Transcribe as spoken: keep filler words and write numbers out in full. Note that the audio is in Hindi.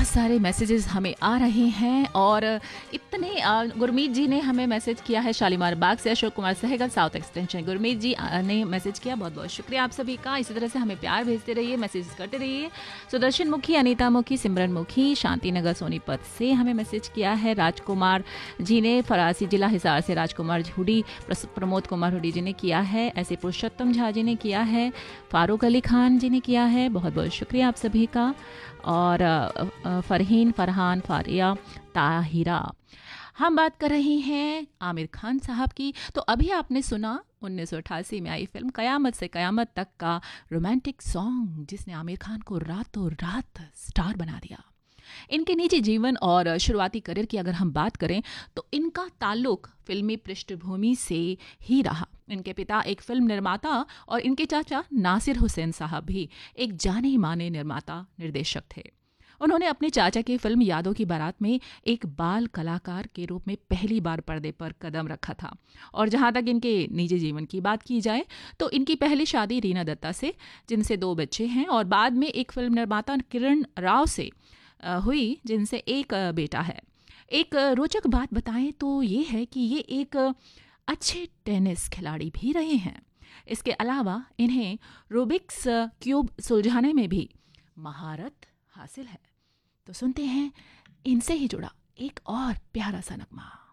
बहुत सारे मैसेजेस हमें आ रहे हैं और इतने आ, गुरमीत जी ने हमें मैसेज किया है शालीमार बाग से, अशोक कुमार सहगल साउथ एक्सटेंशन। गुरमीत जी आ, ने मैसेज किया, बहुत बहुत शुक्रिया आप सभी का। इसी तरह से हमें प्यार भेजते रहिए, मैसेज करते रहिए। सुदर्शन मुखी, अनीता मुखी, सिमरन मुखी शांति नगर सोनीपत से हमें मैसेज किया है। राजकुमार जी ने फरासी जिला हिसार से, राजकुमार हुडी, प्रमोद कुमार हुडी जी ने किया है। ऐसे पुरुषोत्तम झा जी ने किया है। फारूक अली खान जी ने किया है, बहुत बहुत शुक्रिया आप सभी का। और फरहीन, फरहान, फारिया, ताहिरा। हम बात कर रहे हैं आमिर खान साहब की। तो अभी आपने सुना उन्नीस सौ अट्ठासी में आई फिल्म कयामत से कयामत तक का रोमांटिक सॉन्ग, जिसने आमिर खान को रातों रात स्टार बना दिया। इनके निजी जीवन और शुरुआती करियर की अगर हम बात करें तो इनका ताल्लुक फिल्मी पृष्ठभूमि से ही रहा। इनके पिता एक फिल्म निर्माता और इनके चाचा नासिर हुसैन साहब भी एक जाने माने निर्माता निर्देशक थे। उन्होंने अपने चाचा की फिल्म यादों की बारात में एक बाल कलाकार के रूप में पहली बार पर्दे पर कदम रखा था। और जहाँ तक इनके निजी जीवन की बात की जाए तो इनकी पहली शादी रीना दत्ता से, जिनसे दो बच्चे हैं, और बाद में एक फिल्म निर्माता किरण राव से हुई, जिनसे एक बेटा है। एक रोचक बात बताएं तो ये है कि ये एक अच्छे टेनिस खिलाड़ी भी रहे हैं। इसके अलावा इन्हें रूबिक्स क्यूब सुलझाने में भी महारत हासिल है। तो सुनते हैं इनसे ही जुड़ा एक और प्यारा सा नगमा।